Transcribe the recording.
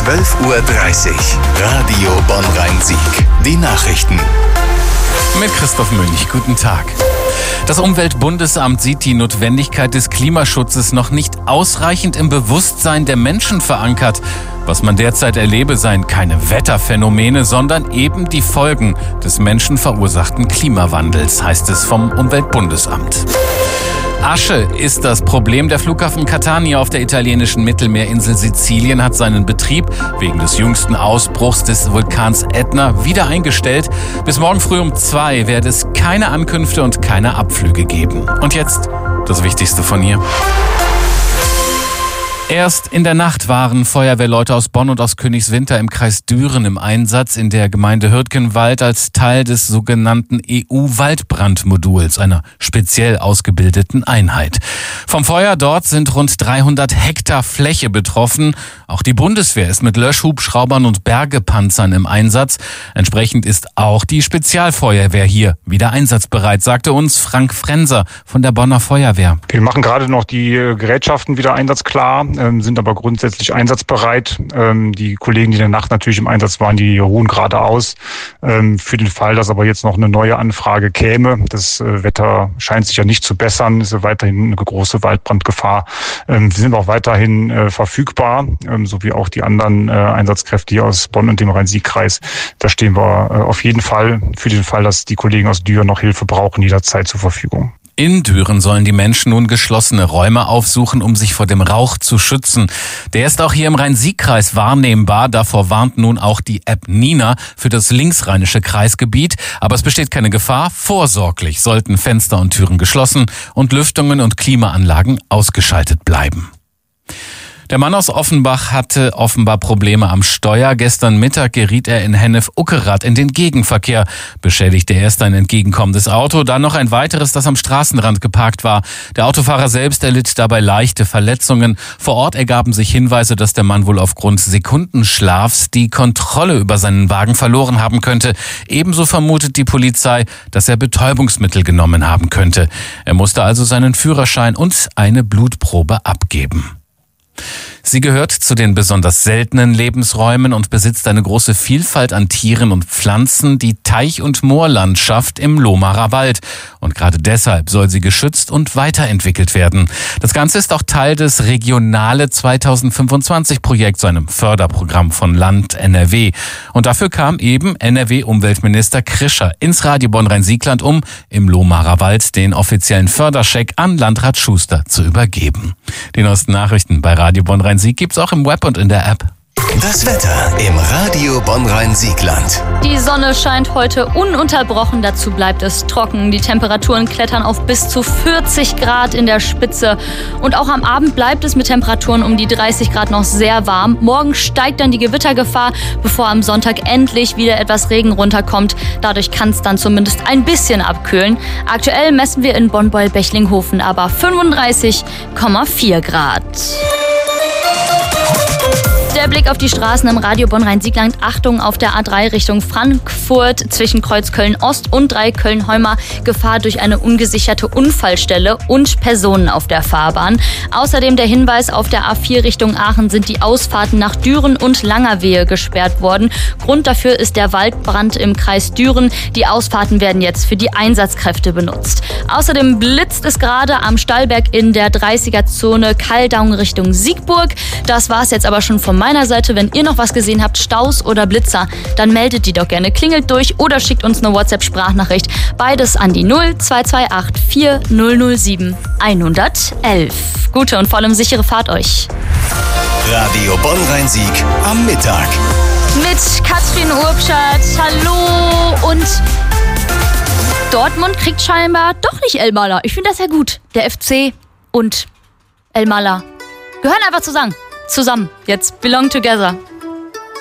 12:30 Uhr. Radio Bonn-Rhein-Sieg. Die Nachrichten. Mit Christoph Münch. Guten Tag. Das Umweltbundesamt sieht die Notwendigkeit des Klimaschutzes noch nicht ausreichend im Bewusstsein der Menschen verankert. Was man derzeit erlebe, seien keine Wetterphänomene, sondern eben die Folgen des menschenverursachten Klimawandels, heißt es vom Umweltbundesamt. Asche ist das Problem. Der Flughafen Catania auf der italienischen Mittelmeerinsel Sizilien hat seinen Betrieb wegen des jüngsten Ausbruchs des Vulkans Ätna wieder eingestellt. Bis morgen früh um 2 werde es keine Ankünfte und keine Abflüge geben. Und jetzt das Wichtigste von hier. Erst in der Nacht waren Feuerwehrleute aus Bonn und aus Königswinter im Kreis Düren im Einsatz in der Gemeinde Hürtgenwald als Teil des sogenannten EU-Waldbrandmoduls, einer speziell ausgebildeten Einheit. Vom Feuer dort sind rund 300 Hektar Fläche betroffen. Auch die Bundeswehr ist mit Löschhubschraubern und Bergepanzern im Einsatz. Entsprechend ist auch die Spezialfeuerwehr hier wieder einsatzbereit, sagte uns Frank Frenser von der Bonner Feuerwehr. Wir machen gerade noch die Gerätschaften wieder einsatzklar, sind aber grundsätzlich einsatzbereit. Die Kollegen, die in der Nacht natürlich im Einsatz waren, die ruhen gerade aus. Für den Fall, dass aber jetzt noch eine neue Anfrage käme, das Wetter scheint sich ja nicht zu bessern, ist weiterhin eine große Waldbrandgefahr. Wir sind auch weiterhin verfügbar, sowie auch die anderen Einsatzkräfte hier aus Bonn und dem Rhein-Sieg-Kreis. Da stehen wir auf jeden Fall für den Fall, dass die Kollegen aus Düren noch Hilfe brauchen, jederzeit zur Verfügung. In Düren sollen die Menschen nun geschlossene Räume aufsuchen, um sich vor dem Rauch zu schützen. Der ist auch hier im Rhein-Sieg-Kreis wahrnehmbar. Davor warnt nun auch die App Nina für das linksrheinische Kreisgebiet. Aber es besteht keine Gefahr. Vorsorglich sollten Fenster und Türen geschlossen und Lüftungen und Klimaanlagen ausgeschaltet bleiben. Der Mann aus Offenbach hatte offenbar Probleme am Steuer. Gestern Mittag geriet er in Hennef-Uckerath in den Gegenverkehr. Beschädigte erst ein entgegenkommendes Auto, dann noch ein weiteres, das am Straßenrand geparkt war. Der Autofahrer selbst erlitt dabei leichte Verletzungen. Vor Ort ergaben sich Hinweise, dass der Mann wohl aufgrund Sekundenschlafs die Kontrolle über seinen Wagen verloren haben könnte. Ebenso vermutet die Polizei, dass er Betäubungsmittel genommen haben könnte. Er musste also seinen Führerschein und eine Blutprobe abgeben. Sie gehört zu den besonders seltenen Lebensräumen und besitzt eine große Vielfalt an Tieren und Pflanzen, die Teich- und Moorlandschaft im Lohmarer Wald. Und gerade deshalb soll sie geschützt und weiterentwickelt werden. Das Ganze ist auch Teil des Regionale 2025-Projekts, einem Förderprogramm von Land NRW. Und dafür kam eben NRW-Umweltminister Krischer ins Radio Bonn-Rhein-Siegland, um im Lohmarer Wald den offiziellen Förderscheck an Landrat Schuster zu übergeben. Die neuesten Nachrichten bei Radio Bonn-Rhein-Sieg gibt's auch im Web und in der App. Das Wetter im Radio Bonn-Rhein-Siegland. Die Sonne scheint heute ununterbrochen, dazu bleibt es trocken. Die Temperaturen klettern auf bis zu 40 Grad in der Spitze. Und auch am Abend bleibt es mit Temperaturen um die 30 Grad noch sehr warm. Morgen steigt dann die Gewittergefahr, bevor am Sonntag endlich wieder etwas Regen runterkommt. Dadurch kann es dann zumindest ein bisschen abkühlen. Aktuell messen wir in Bonn-Beul-Bechlinghofen aber 35,4 Grad. Der Blick auf die Straßen im Radio Bonn-Rhein-Siegland. Achtung auf der A3 Richtung Frankfurt zwischen Kreuz Köln-Ost und Dreiköln-Heumer. Gefahr durch eine ungesicherte Unfallstelle und Personen auf der Fahrbahn. Außerdem der Hinweis, auf der A4 Richtung Aachen sind die Ausfahrten nach Düren und Langerwehe gesperrt worden. Grund dafür ist der Waldbrand im Kreis Düren. Die Ausfahrten werden jetzt für die Einsatzkräfte benutzt. Außerdem blitzt es gerade am Stallberg in der 30er-Zone Kaldau Richtung Siegburg. Das war's jetzt aber schon von meiner Seite. Wenn ihr noch was gesehen habt, Staus oder Blitzer, dann meldet die doch gerne. Klingelt durch oder schickt uns eine WhatsApp-Sprachnachricht. Beides an die 0228 4007 111. Gute und vor allem sichere Fahrt euch. Radio Bonn-Rhein-Sieg am Mittag. Mit Katrin Urbschat. Hallo. Und Dortmund kriegt scheinbar doch nicht Elmalah. Ich finde das ja gut. Der FC und Elmalah gehören einfach zusammen. Jetzt belong together.